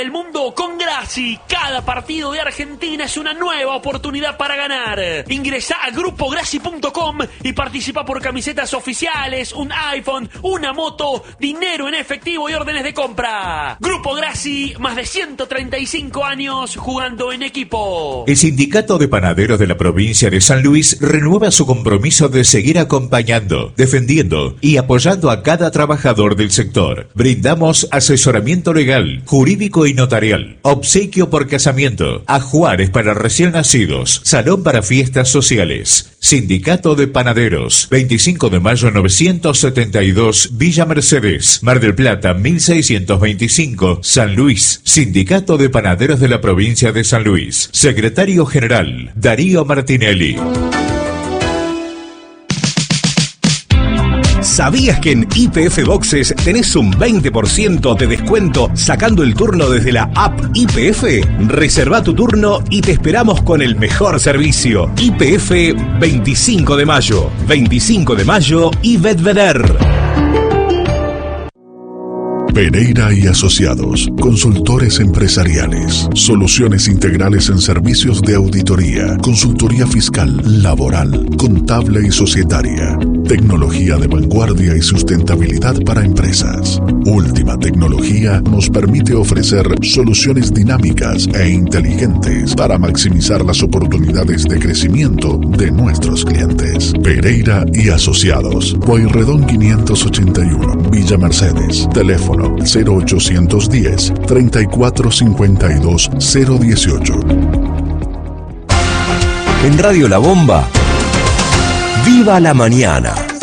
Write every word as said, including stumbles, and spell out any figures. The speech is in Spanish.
del mundo con Graci. Cada partido de Argentina es una nueva oportunidad para ganar. Ingresá a grupo graci punto com y participa por camisetas oficiales, un iPhone, una moto, dinero en efectivo y órdenes de compra. Grupo Graci, más de ciento treinta y cinco años jugando en equipo. El Sindicato de Panaderos de la provincia de San Luis renueva su compromiso de seguir acompañando, defendiendo y apoyando a cada trabajador del sector. Brindamos asesoramiento legal, jurídico y notarial, obsequio por casamiento, ajuares para recién nacidos, salón para fiestas sociales. Sindicato de Panaderos, veinticinco de mayo novecientos setenta y dos, Villa Mercedes, Mar del Plata mil seiscientos veinticinco, San Luis. Sindicato de Panaderos de la provincia de San Luis. Secretario General, Darío Martinelli. ¿Sabías que en Y P F Boxes tenés un veinte por ciento de descuento sacando el turno desde la app Y P F? Reserva tu turno y te esperamos con el mejor servicio. Y P F veinticinco de mayo. veinticinco de mayo y Bedveder. Pereira y Asociados, consultores empresariales, soluciones integrales en servicios de auditoría, consultoría fiscal, laboral, contable y societaria, tecnología de vanguardia y sustentabilidad para empresas. Última tecnología nos permite ofrecer soluciones dinámicas e inteligentes para maximizar las oportunidades de crecimiento de nuestros clientes. Pereira y Asociados, Pueyrredón quinientos ochenta y uno, Villa Mercedes, teléfono cero ochocientos diez, treinta y cuatro cincuenta y dos, cero dieciocho. En Radio La Bomba, ¡viva la mañana!